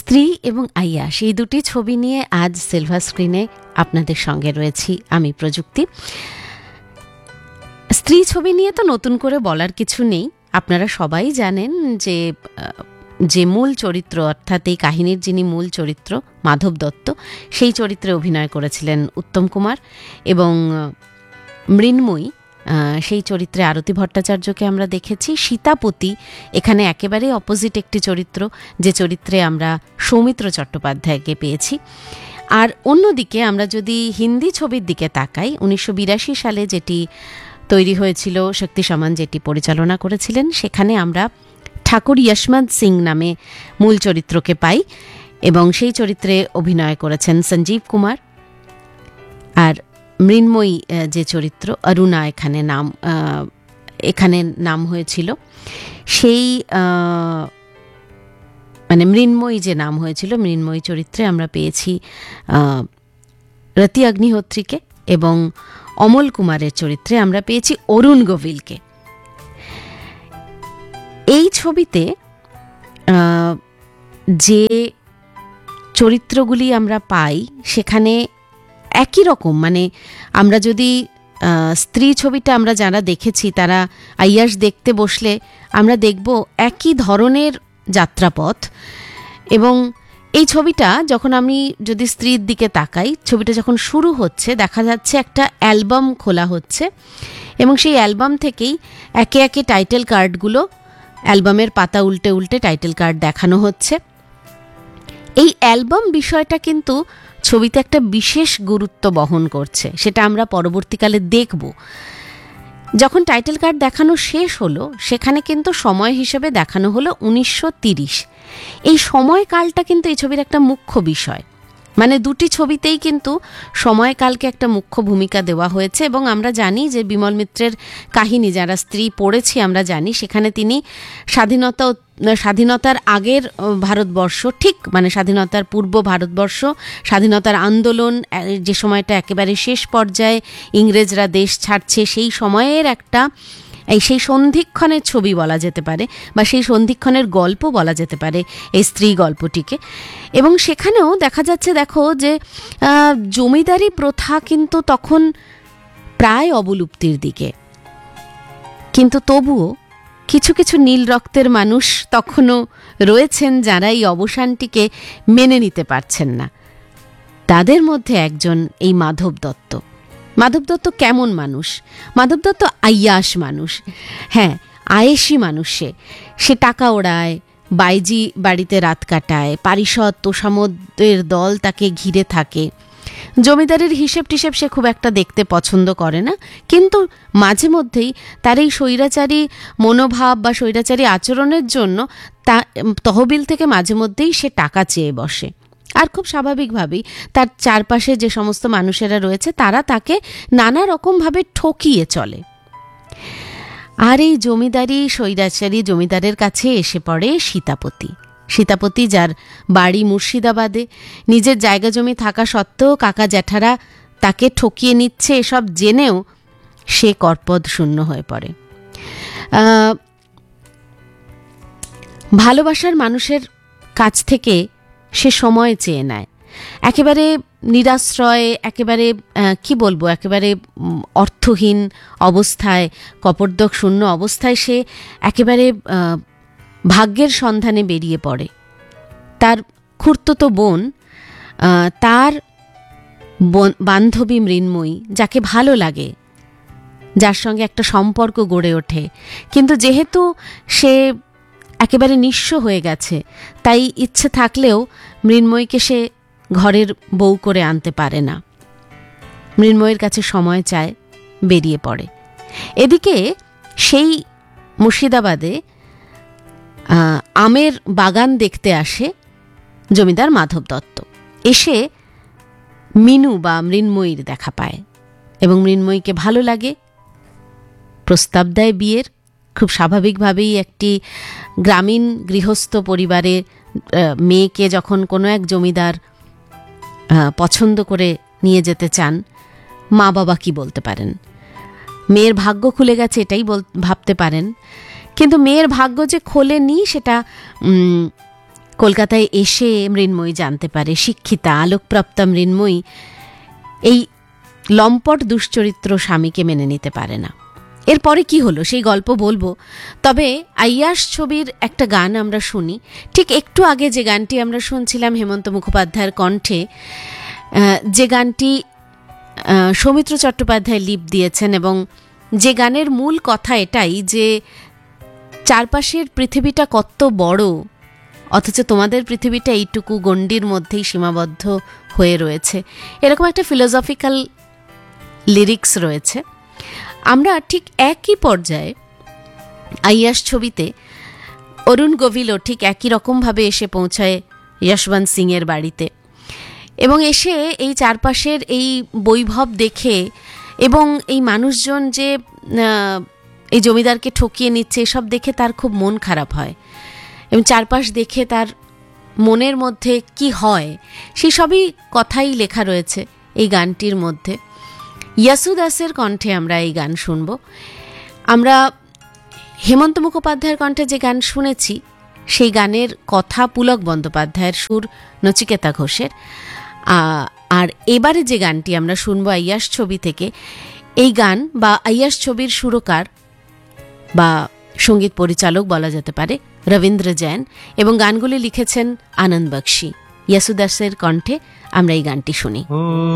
স্ত্রী এবং আইয়া, সেই দুটি ছবি নিয়ে আজ সিলভার স্ক্রিনে আপনাদের সঙ্গে রয়েছি আমি, প্রযুক্তি। স্ত্রী ছবি নিয়ে তো নতুন করে বলার কিছু নেই, আপনারা সবাই জানেন যে মূল চরিত্র, অর্থাৎ এই কাহিনীর যিনি মূল চরিত্র মাধব দত্ত, সেই চরিত্রে অভিনয় করেছিলেন উত্তম কুমার, এবং মৃন্ময়ী সেই চরিত্রে আরতি ভট্টাচার্যকে আমরা দেখেছি। সীতাপতি এখানে একেবারে অপোজিট একটি চরিত্র, যে চরিত্রে আমরা সৌমিত্র চট্টোপাধ্যায়কে পেয়েছি। আর অন্যদিকে আমরা যদি হিন্দি ছবির দিকে তাকাই, 1982 সালে যেটি তৈরি হয়েছিল, শক্তি সমান যেটি পরিচালনা করেছিলেন, সেখানে আমরা ঠাকুর যশবন্ত সিং নামে মূল চরিত্রকে পাই, এবং সেই চরিত্রে অভিনয় করেছেন সঞ্জীব কুমার। আর মৃন্ময়ী যে চরিত্র, অরুণা এখানে নাম হয়েছিল, সেই মানে মৃন্ময়ী যে নাম হয়েছিল, মৃন্ময়ী চরিত্রে আমরা পেয়েছি রতি অগ্নিহোত্রীকে, এবং অমল কুমারের চরিত্রে আমরা পেয়েছি অরুণ গোভিলকে। এই ছবিতে যে চরিত্রগুলি আমরা পাই সেখানে একই রকম, মানে আমরা যদি স্ত্রী ছবিটা আমরা যারা দেখেছি তারা আইয়াস দেখতে বসলে আমরা দেখব একই ধরনের যাত্রাপথ। এবং এই ছবিটা যখন আমি যদি স্ত্রীর দিকে তাকাই, ছবিটা যখন শুরু হচ্ছে দেখা যাচ্ছে একটা অ্যালবাম খোলা হচ্ছে, এবং সেই অ্যালবাম থেকেই একে একে টাইটেল কার্ডগুলো, অ্যালবামের পাতা উল্টে উল্টে টাইটেল কার্ড দেখানো হচ্ছে। এই অ্যালবাম বিষয়টা কিন্তু ছবিতে একটা বিশেষ গুরুত্ব বহন করছে, সেটা আমরা পরবর্তীকালে দেখব। যখন টাইটেল কার্ড দেখানো শেষ হলো, সেখানে কিন্তু সময় হিসেবে দেখানো হলো 1930। এই সময়কালটা কিন্তু এই ছবির একটা মুখ্য বিষয়, মানে দুটি ছবিতেই কিন্তু সময়কালকে একটা মুখ্য ভূমিকা দেওয়া হয়েছে। এবং আমরা জানি যে বিমল মিত্রের কাহিনী, যারা স্ত্রী পড়েছি আমরা জানি, সেখানে তিনি স্বাধীনতার আগের ভারতবর্ষ, ঠিক মানে স্বাধীনতার পূর্ব ভারতবর্ষ, স্বাধীনতার আন্দোলন যে সময়টা একেবারে শেষ পর্যায়ে, ইংরেজরা দেশ ছাড়ছে, সেই সময়ের একটা সেই সন্ধিক্ষণের ছবি বলা যেতে পারে, বা সেই সন্ধিক্ষণের গল্প বলা যেতে পারে এই স্ত্রী গল্পটিকে। এবং সেখানেও দেখা যাচ্ছে, দেখো যে জমিদারি প্রথা কিন্তু তখন প্রায় অবলুপ্তির দিকে, কিন্তু তবুও কিছু কিছু নীল রক্তের মানুষ তখনও রয়েছেন যারা এই অবসানটিকে মেনে নিতে পারছেন না। তাদের মধ্যে একজন এই মাধব দত্ত। মাধব দত্ত কেমন মানুষ? মাধব দত্ত আইয়াস মানুষ, হ্যাঁ, আয়েসি মানুষ। সে টাকা ওড়ায়, বাইজি বাড়িতে রাত কাটায়, পারিষদ তোষামোদের দল তাকে ঘিরে থাকে। জমিদারের হিসেব টিসেব সে খুব একটা দেখতে পছন্দ করে না, কিন্তু মাঝে মধ্যেই তার এই স্বৈরাচারী মনোভাব বা স্বৈরাচারী আচরণের জন্য তহবিল থেকে মাঝে মধ্যেই সে টাকা চেয়ে বসে। আর খুব স্বাভাবিকভাবেই তার চারপাশে যে সমস্ত মানুষেরা রয়েছে তারা তাকে নানা রকমভাবে ঠকিয়ে চলে। আর এই জমিদারি স্বৈরাচারী জমিদারের কাছে এসে পড়ে সীতাপতি, যার বাড়ি মুর্শিদাবাদে। নিজের জায়গা জমি থাকা সত্ত্বেও কাকা জ্যাঠারা তাকে ঠকিয়ে নিচ্ছে, এসব জেনেও সে কর্পদ শূন্য হয়ে পড়ে। ভালোবাসার মানুষের কাছ থেকে সে সময় চেয়ে নেয়, একেবারে নিরাশ্রয়, একেবারে কি বলবো, একেবারে অর্থহীন অবস্থায়, কপর্দক শূন্য অবস্থায় সে একেবারে ভাগ্যের সন্ধানে বেরিয়ে পড়ে। তার খুড়তুতো বোন, তার বান্ধবী মৃন্ময়ী, যাকে ভালো লাগে, যার সঙ্গে একটা সম্পর্ক গড়ে ওঠে, কিন্তু যেহেতু সে একেবারে নিঃস্ব হয়ে গেছে, তাই ইচ্ছে থাকলেও মৃন্ময়ীকে সে ঘরের বউ করে আনতে পারে না। মৃন্ময়ীর কাছে সময় চায়, বেরিয়ে পড়ে। এদিকে সেই মুর্শিদাবাদে আমের বাগান দেখতে আসে জমিদার মাধব দত্ত। এসে মিনু বা মৃন্ময়ীর দেখা পায়, এবং মৃন্ময়ীকে ভালো লাগে, প্রস্তাব দেয় বিয়ের। খুব স্বাভাবিকভাবেই একটি গ্রামীণ গৃহস্থ পরিবারে মেয়েকে যখন কোনো এক জমিদার পছন্দ করে নিয়ে যেতে চান, মা বাবা কি বলতে পারেন? মেয়ের ভাগ্য খুলে গেছে এটাই ভাবতে পারেন, কিন্তু মেয়ের ভাগ্য যে খোলেনি সেটা কলকাতায় এসে মৃন্ময়ী জানতে পারে শিক্ষিতা আলোকপ্রাপ্তা মৃন্ময়ী এই লম্পট দুশ্চরিত্র স্বামীকে মেনে নিতে পারে না। এরপরে কি হলো সেই গল্প বলবো, তবে আইয়াস ছবির একটা গান আমরা শুনি। ঠিক একটু আগে যে গানটি আমরা শুনছিলাম হেমন্ত মুখোপাধ্যায়ের কণ্ঠে, যে গানটি সৌমিত্র চট্টোপাধ্যায় লিপ দিয়েছেন, এবং যে গানের মূল কথা এটাই যে চারপাশের পৃথিবীটা কত বড়, অথচ তোমাদের পৃথিবীটা এইটুকু গণ্ডির মধ্যেই সীমাবদ্ধ হয়ে রয়েছে, এরকম একটা ফিলোসফিক্যাল লিরিক্স রয়েছে। আমরা ঠিক একই পর্যায়ে আইয়াস ছবিতে অরুণ গোভিলও ঠিক একই রকমভাবে এসে পৌঁছায় যশবন্ত সিংয়ের বাড়িতে, এবং এসে এই চারপাশের এই বৈভব দেখে এবং এই মানুষজন যে এই জমিদারকে ঠকিয়ে নিচ্ছে এসব দেখে তার খুব মন খারাপ হয়, এবং চারপাশ দেখে তার মনের মধ্যে কি হয় সেই সবই কথাই লেখা রয়েছে এই গানটির মধ্যে। ইয়াসু দাসের কণ্ঠে আমরা এই গান শুনব। আমরা হেমন্ত মুখোপাধ্যায়ের কণ্ঠে যে গান শুনেছি সেই গানের কথা পুলক বন্দ্যোপাধ্যায়ের, সুর নচিকেতা ঘোষের। আর এবারে যে গানটি আমরা শুনবো আইয়াস ছবি থেকে, এই গান বা আইয়াস ছবির সুরকার বা সঙ্গীত পরিচালক বলা যেতে পারে রবীন্দ্র জৈন, এবং গানগুলি লিখেছেন আনন্দ বক্সী। ইয়াসু দাসের কণ্ঠে আমরা এই গানটি শুনি।